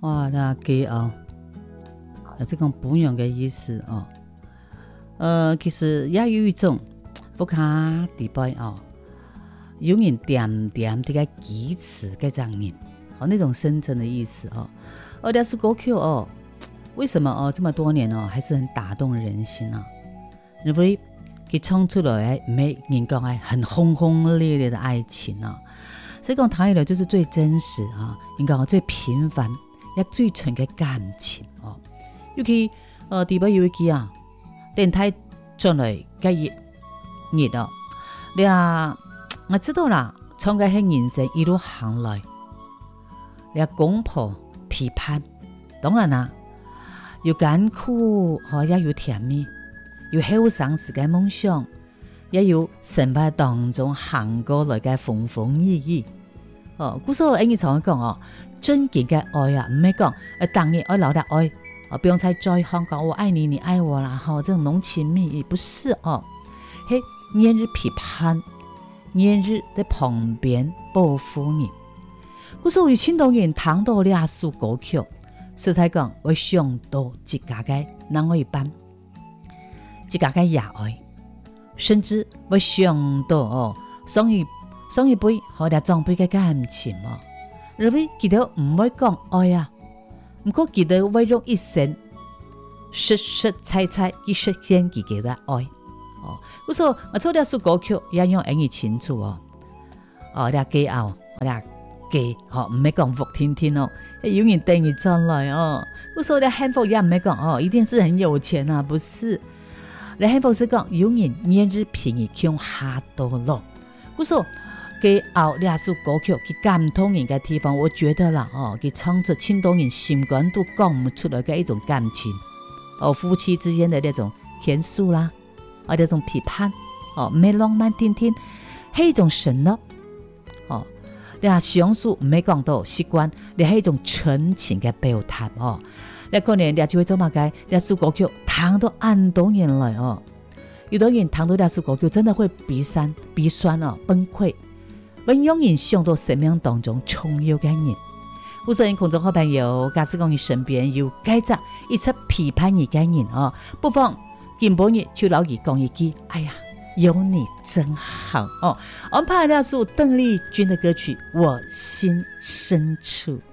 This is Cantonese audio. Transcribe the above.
哇，那骄傲，这种不用的意思哦。其实也有一种不卡地拜哦，有人点点这个支持这种人，那种深层的意思哦。但是歌曲哦，为什么这么多年还是很打动人心啊？因为他唱出来没人讲很轰轰烈烈的爱情啊，所以讲谈起来就是最真实啊，应该最平凡也最纯的感情哦。尤其第八有一期啊，电台转来这一日哦，我知道啦，从个人生一路行来，你攻破批判，当然啦，有艰苦也有甜蜜，有后生时的梦想，也有生活当中行过来的风风雨雨。故所我常讲真正的爱啊，唔系讲当然爱留得爱，不用再在行讲我爱你，你爱我啦，这种浓情蜜意不是嘿，年日批判，年日在旁边保护你。故所有青岛人谈到两首歌曲，实在讲会想到自家的人爱班，自家的也爱，甚至会想到送一杯或者装杯的感情因为他都唔会讲爱啊，不过他都会用一生实实在在去实现自己的爱故所我做两首歌曲也用英语清楚你骄傲，你唔係講服天天有人等你轉來故所你幸福也唔係講一定是很有錢啊，不是，你幸福是講有人年日平日向下到落。故所驕傲兩首歌曲佢感動人嘅地方，我覺得啦佢唱出青島人心肝都講唔出來嘅一種感情夫妻之間的那種牽訴啦那種批判唔係浪漫天天係一種承諾你相處唔係講到習慣，你係一種純情嘅表達你可能你就會做乜嘅？你首歌曲聽到很多人來有的人聽到這首歌曲真的會鼻酸崩潰，會讓人想到生命當中重要嘅人。有時空中好朋友，假使講你身邊有這種一直批判你嘅人不妨見本日就留意講一句，哎呀，有你真好我们拍了首邓麗君的歌曲《我心深處》。